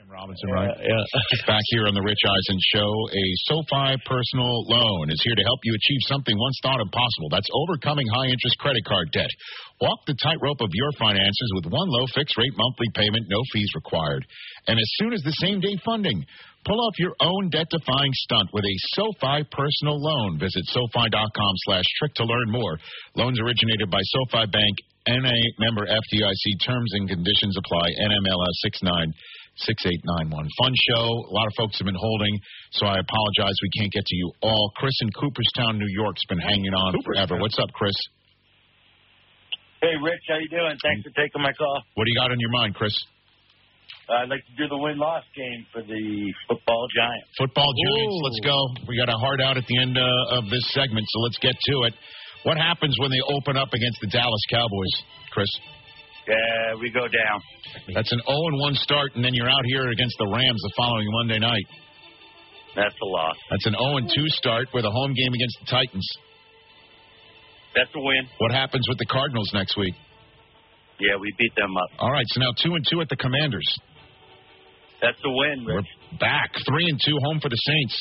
Robinson, right? Back here on the Rich Eisen Show, a SoFi personal loan is here to help you achieve something once thought impossible. That's overcoming high-interest credit card debt. Walk the tightrope of your finances with one low fixed-rate monthly payment, no fees required. And as soon as the same-day funding, pull off your own debt-defying stunt with a SoFi personal loan. Visit SoFi.com/trick to learn more. Loans originated by SoFi Bank, NA member FDIC. Terms and conditions apply. NMLS 696891. Fun show. A lot of folks have been holding, so I apologize we can't get to you all. Chris in Cooperstown, New York, has been hanging on forever. What's up, Chris? Hey, Rich, how you doing? Thanks for taking my call. What do you got on your mind, Chris? I'd like to do the win-loss game for the football Giants. Football Giants, let's go. We got a hard out at the end of this segment, so let's get to it. What happens when they open up against the Dallas Cowboys, Chris? Yeah, we go down. That's an 0-1 start, and then you're out here against the Rams the following Monday night. That's a loss. That's an 0-2 start with a home game against the Titans. That's a win. What happens with the Cardinals next week? Yeah, we beat them up. All right, so now 2-2 at the Commanders. That's a win, Rich. We're back. 3-2 home for the Saints.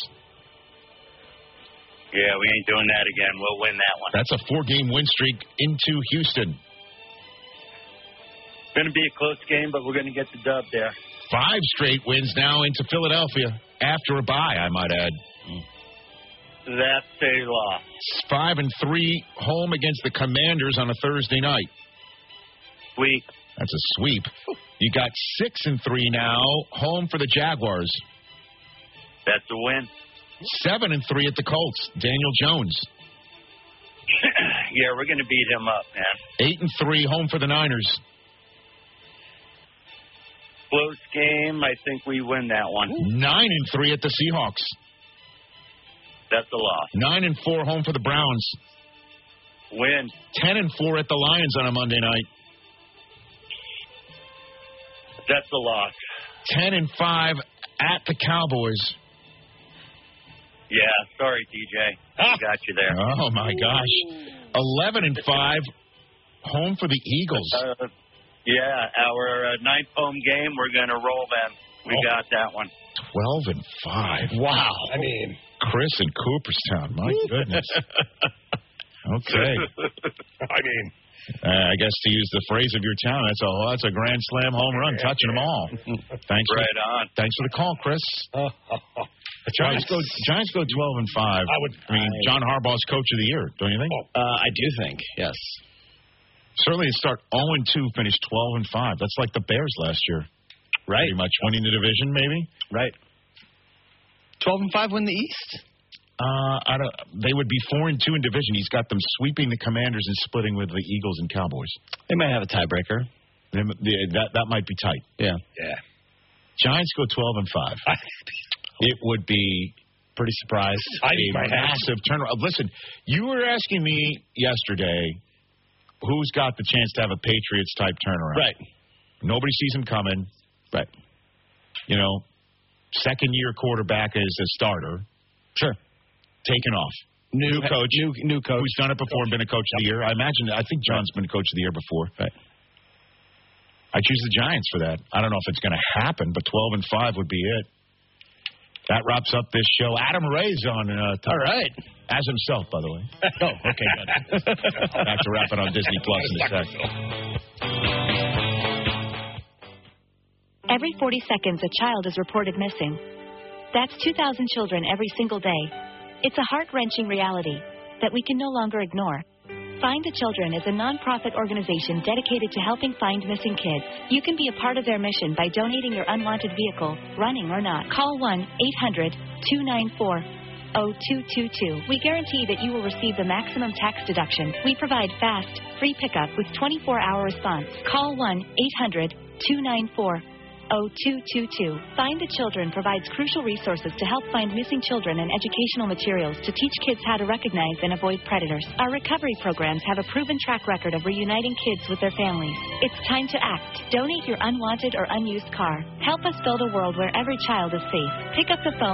Yeah, we ain't doing that again. We'll win that one. That's a 4-game win streak into Houston. Going to be a close game, but we're going to get the dub there. 5 straight wins now into Philadelphia after a bye, I might add. That's a loss. 5-3 home against the Commanders on a Thursday night. Sweep. That's a sweep. You got 6-3 now home for the Jaguars. That's a win. 7-3 at the Colts. Daniel Jones. Yeah, we're going to beat him up, man. 8-3 home for the Niners. Close game. I think we win that one. 9-3 at the Seahawks. That's a loss. 9-4 home for the Browns. Win. 10-4 at the Lions on a Monday night. That's a loss. 10-5 at the Cowboys. Yeah, sorry, DJ. I got you there. Oh, my gosh. 11-5 home for the Eagles. Yeah, our 9th home game, we're going to roll them. We got that one. 12-5. Wow. I mean, Chris in Cooperstown. My goodness. Okay. I mean, I guess to use the phrase of your town, that's a grand slam home run, touching them all. Thanks. Right on. Thanks for the call, Chris. Giants go 12-5. I mean, John Harbaugh's coach of the year, don't you think? I do think, yes. Certainly, to start 0-2, finish 12-5. That's like the Bears last year. Right. Pretty much winning the division, maybe. Right. 12-5 win the East. They would be 4-2 in division. He's got them sweeping the Commanders and splitting with the Eagles and Cowboys. They might have a tiebreaker. That might be tight. Yeah. Giants go 12-5. It would be pretty surprised. A massive turnaround. Listen, you were asking me yesterday who's got the chance to have a Patriots type turnaround. Right. Nobody sees him coming. Right. You know, second-year quarterback as a starter. Sure. Taken off. New coach. New coach. Who's done it before and been a coach of the year. I think John's been a coach of the year before. Right. I choose the Giants for that. I don't know if it's going to happen, but 12-5 would be it. That wraps up this show. Adam Ray's on. All right. As himself, by the way. Oh, okay, good. Back to wrap it on Disney Plus in a sec. Every 40 seconds, a child is reported missing. That's 2,000 children every single day. It's a heart-wrenching reality that we can no longer ignore. Find the Children is a non-profit organization dedicated to helping find missing kids. You can be a part of their mission by donating your unwanted vehicle, running or not. Call 1-800-294-0222. We guarantee that you will receive the maximum tax deduction. We provide fast, free pickup with 24-hour response. Call 1-800-294-0222. Find the Children provides crucial resources to help find missing children and educational materials to teach kids how to recognize and avoid predators. Our recovery programs have a proven track record of reuniting kids with their families. It's time to act. Donate your unwanted or unused car. Help us build a world where every child is safe. Pick up the phone